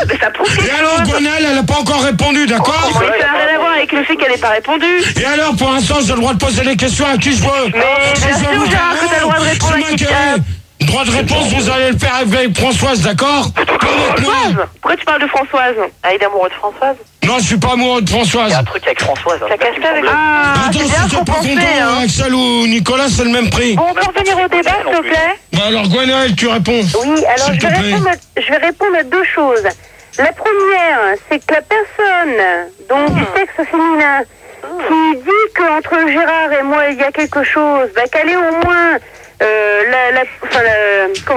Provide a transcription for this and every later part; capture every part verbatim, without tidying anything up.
mais ça prouve quelque Et alors, chose. Gwenaëlle, elle n'a pas encore répondu, d'accord? Mais ça n'a rien à voir avec le fait qu'elle n'ait pas répondu. Et alors, pour l'instant, j'ai le droit de poser les questions à qui je veux. Mais Si bien je veux sûr, vous Gérard, que t'as le droit de répondre à qui tu veux. Droit de réponse, vous allez le faire avec Françoise, d'accord? Françoise? Pourquoi tu parles de Françoise? Ah, il est amoureux de Françoise? Non, je suis pas amoureux de Françoise. Il y a un truc avec Françoise. T'as cassé avec... Ah, Attends, c'est si bien t'es qu'on pas pensait, content, hein. Axel ou Nicolas, c'est le même prix. Bon, on peut revenir au débat, s'il te plaît. Bah alors, Gwenaëlle, tu réponds. Oui, alors S'il je te vais, plaît. répondre à, je vais répondre à deux choses. La première, c'est que la personne, donc du sexe féminin, qui dit qu'entre Gérard et moi, il y a quelque chose, bah, qu'elle ait au moins euh, la, la, enfin, la, comment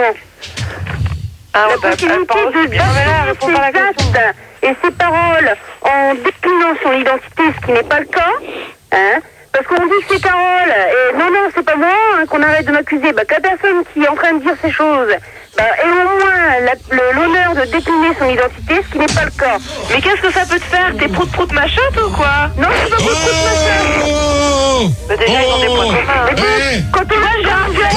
Ah, la ouais, bah, possibilité elle parle aussi de bien. Mais là, elle répond pas à la d'assumer ses actes et ses paroles en déclinant son identité, ce qui n'est pas le cas, hein. Parce qu'on dit que c'est Carole, et non, non, c'est pas moi, hein, qu'on arrête de m'accuser. Bah, que la personne qui est en train de dire ces choses, bah, ait au moins la- le- l'honneur de décliner son identité, ce qui n'est pas le cas. Mais qu'est-ce que ça peut te faire? T'es prout-prout machin, toi, ou quoi? Non, c'est pas beaucoup de machin. Oh Bah, déjà, ils ont des points communs. Mais bon, Eh. quand on va Gérard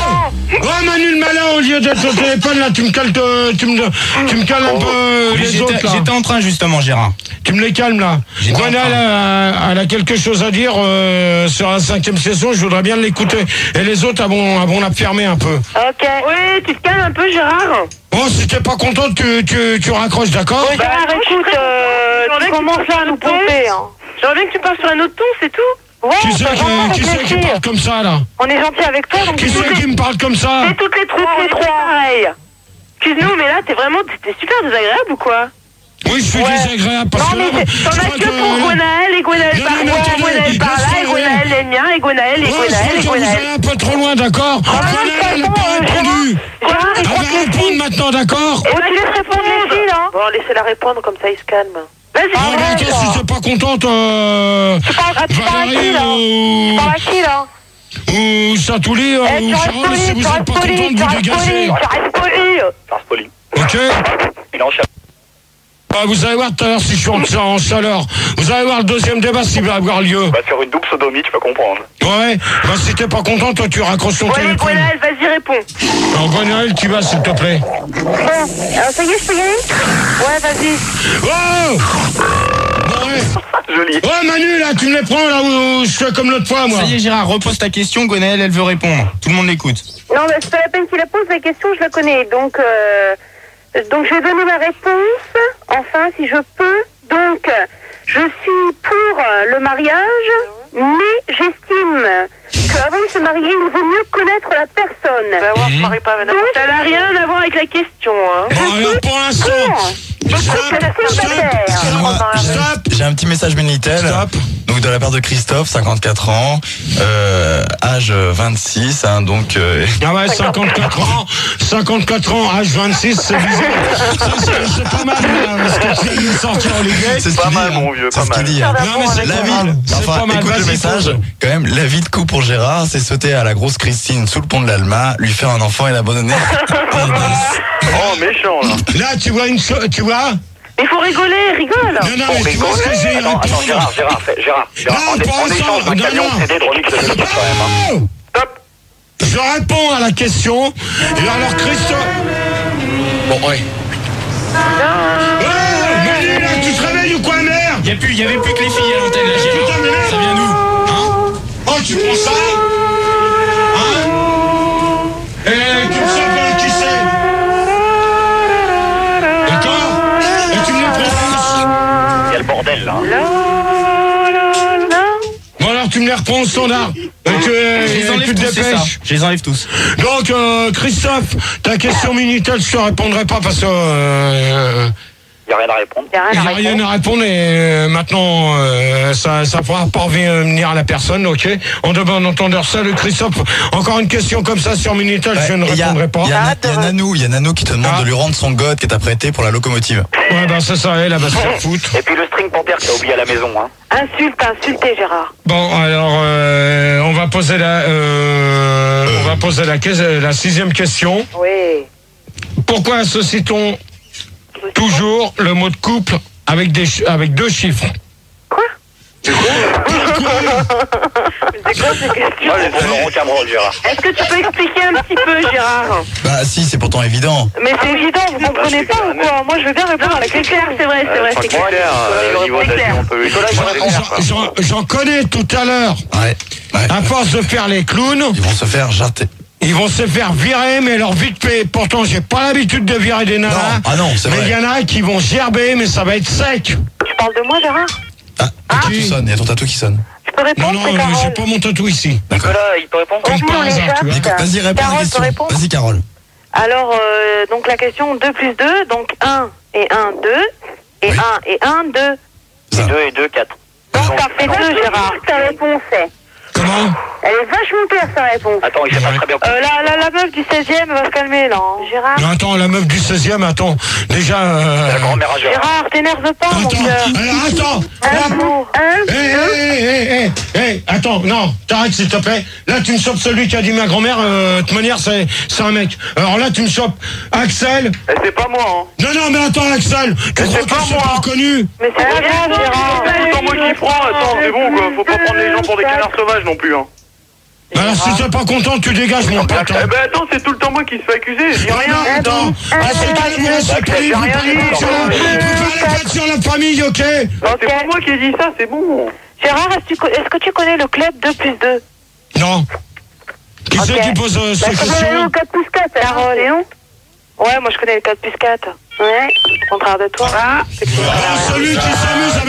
Oh Manu le malin, au lieu d'être au téléphone là, tu me cales, te- tu me, tu me cales un peu Oui, les j'étais- autres là. J'étais en train justement, Gérard. Tu me les calmes là. J'étais en Gwenaëlle a, elle a quelque chose à dire euh, sur la cinquième session, je voudrais bien l'écouter. Et les autres, elles vont, elles vont la fermer un peu. Ok. Oui, tu te calmes un peu, Gérard. Bon, si t'es pas content, tu, tu, tu raccroches, d'accord? Bon, Gérard, Bah, non, je suis écoute, très euh, contente. tu commences là à nous pomper, hein. J'aimerais bien que tu parles sur un autre ton, c'est tout. Ouais, Qui c'est ça qui, va, qui, c'est qui réfléchir. parle comme ça là? On est gentil avec toi, donc Qui tu c'est sais- qui me parle comme ça? C'est toutes les trois, Toutes les on est trois. pareil. Excuse-nous, mais là, t'es vraiment, t'es super désagréable ou quoi? Oui, je suis Ouais. désagréable parce Non, que mais là, c'est- je T'en as crois que pour là- Gwenaëlle, et Gwenaëlle Non, par non, mais là, attendez, Gwenaëlle par là, laisse-moi, et Gwenaëlle est le mien, et Gwenaëlle, et Ouais, je Gwenaëlle, et crois que vous Gwenaëlle. allez un peu trop loin, d'accord? Gwenaëlle, elle n'a pas répondu. Gérard, il Elle croit va que les répondre filles... maintenant, d'accord? Oh, tu laisses répondre les filles, là. Bon, laissez-la répondre, comme ça, il se calme. Vas-y, Ah, ouais, mais attends, ça. si t'es pas contente, euh, Tu parles ah, tu parles à qui, Valérie là Tu ou, parles à qui, là ou Satouli Eh, ou tu restes Charles, poli, si tu vous êtes restes pas poli, contente, tu vous restes dégagez. poli, tu restes poli. Farce poli. Ok? Il est en chat. Bah, vous allez voir tout à l'heure si je suis en, en chaleur. Vous allez voir le deuxième débat s'il va avoir lieu. On va te faire une double sodomie, tu vas comprendre. Ouais, bah si t'es pas content, toi tu raccroches ton Bon, allez, téléphone. Gwenaëlle, vas-y, réponds. Alors Gwenaëlle, tu vas s'il te plaît. Bon, alors ça y est, je peux y aller? Ouais, vas-y. Oh! Bon, ouais. Joli. Ouais Manu, là, tu me les prends là où, où je fais comme l'autre fois, moi. Ça y est, Gérard, repose ta question. Gwenaëlle, elle veut répondre. Tout le monde l'écoute. Non, mais c'est pas la peine qu'il la pose, la question, je la connais. Donc, euh, donc je vais donner ma réponse, enfin, si je peux. Donc, je suis pour euh, le mariage, mais j'estime qu'avant de se marier, il vaut mieux connaître la personne. Bah, voir, je parie pas, madame. Ça n'a rien à voir avec la question, hein. Bon, alors pour l'instant, Pour. stop, stop, Excuse-moi, stop. j'ai un petit message Minitel. Stop. Donc de la part de Christophe, cinquante-quatre ans, euh, âge vingt-six, hein, donc euh, Ah ouais, cinquante-quatre ans, cinquante-quatre ans, âge vingt-six, c'est bizarre. Ça, c'est c'est pas mal, là, ce que tu viens de sortir, Olivier. c'est ce Pas qu'il dit. mal, hein. mon vieux, C'est pas ce qu'il mal. dit. hein. Non, mais c'est La pas vie, mal. C'est enfin, pas mal. écoute le Vas-y, message. pose. Quand même, la vie de couple pour Gérard, c'est sauter à la grosse Christine sous le pont de l'Alma, lui faire un enfant et l'abandonner. Oh, méchant, là. Là, tu vois une chose, tu vois? Il faut rigoler, rigole. Non, non, mais tu vois ce que j'ai à Attends, attends, répondre. Gérard, Gérard, fais- Gérard, Gérard, Non, en, pour en l'instant, échange d'un non, camion non. C D de remix de musique, quand même, hein. Oh! Stop. Je réponds à la question. Et alors, Christophe. Bon, ouais. Oh, Manu, là, tu te réveilles ou quoi, merde? Il y a plus, il y avait plus que les filles à l'antenne, là, Gérard. Putain, mais merde. Ça vient d'où? Hein? Oh, tu prends ça? Hein? Et tu me sais pas qui c'est? D'accord? Et tu me les prends. Il y a le bordel, là. Bon, alors, tu me les reprends au standard. Et tu, Je les et enlève tu te tous, c'est ça. dépêches. Je les enlève tous. Donc, euh, Christophe, ta question Minitel, je te répondrai pas parce que euh, Il n'y a rien à répondre. Y a il rien n'y à a rien répondre. à répondre et euh, maintenant euh, ça ça fera pas revenir à la personne, ok? On demande entendeur ça, le Christophe. Encore une question comme ça sur Minitel, je ne Ouais, et il y a- répondrai pas. Il y, a Na- il y a Nanou, il y a Nano qui te demande Ah. de lui rendre son god qui t'a prêté pour la locomotive. Ouais, ben c'est ça, elle, elle va se faire foutre. Et puis le string panthère que t'as oublié à la maison, hein. Insulte, insultez, Gérard. Bon, alors euh, on va poser la euh, on va poser la, que- la sixième question. Oui. Pourquoi associe-t-on toujours le mot de couple avec des chi- avec deux chiffres? Quoi? Pourquoi C'est quoi ces questions? Moi, les Laurent Cabrol, Gérard. Est-ce que tu peux expliquer un petit peu, Gérard? Bah si, c'est pourtant évident. Mais c'est évident, vous Bah, comprenez c'est pas clair, ou quoi? Moi, je veux bien répondre à la question. C'est vrai, c'est vrai, c'est clair. clair, euh, niveau C'est d'avis, clair. on peut... Nicolas, J'en- j'en- J'en connais tout à l'heure. Ouais. ouais. À force de faire les clowns, Ils vont se faire jeter. ils vont se faire virer, mais leur vite fait. Pourtant, j'ai pas l'habitude de virer des nanas. Non, ah non, c'est mais il y vrai. en a qui vont gerber, mais ça va être sec. Tu parles de moi, Gérard? Ah, ah qui tu sonnes, il y a ton tatou qui sonne. Je peux Non, répondre, non, c'est euh, j'ai Carole. pas mon tatou ici. D'accord. Nicolas, il peut répondre. Comme par on est hasard, tu vois. Nico, Vas-y, réponds à la Carole, question. peut répondre Vas-y, Carole. Alors, euh, donc la question deux plus deux, donc un et un, deux, et Oui. un et un, deux. Ça. deux et deux, quatre. Donc ça fait deux, Gérard. Ta réponse est. Comment? Elle est vachement claire, sa réponse. Attends, il sait pas Ouais. très bien. Euh, la, la, la meuf du seizième va se calmer, là. hein. Gérard Non, attends, la meuf du seizième, attends. Déjà. Euh... La grand-mère à Gérard. Gérard, t'énerve pas, mon Attends, cœur. alors attends. Un, Amour. un, Hé, hé, hé, hé, hé, attends, non, t'arrêtes s'il te plaît. Là, tu me chopes celui qui a dit ma grand-mère, euh, de toute manière, c'est, c'est un mec. Alors là, tu me chopes Axel. Eh, c'est pas moi, hein. Non, non, mais attends, Axel, tu crois que pas je suis moi. pas reconnu? Mais c'est pas grave, Gérard. C'est pas moi qui prends, attends, c'est bon, quoi. Faut pas prendre les gens pour des canards sauvages non plus, hein. Alors, si t'es pas content, tu dégages, mon pote. Eh ben attends, c'est tout le temps moi qui se fait accuser, je dis rien. Non, attends, ah, c'est toi, vous laissez Axel, prier, j'ai vous rien parlez dit. pas sur la- vous parlez pas sur la famille, ok? Non, c'est pas moi qui ai dit ça, c'est bon. Gérard, est-ce que tu co- est-ce que tu connais le club deux plus deux? Non. Qui c'est Ok. qui pose euh, cette Bah, c'est question? quatre plus quatre, Carole. Léon. Ouais, moi je connais le quatre plus quatre. Ouais. Au contraire de toi. Ah, celui qui s'amuse avec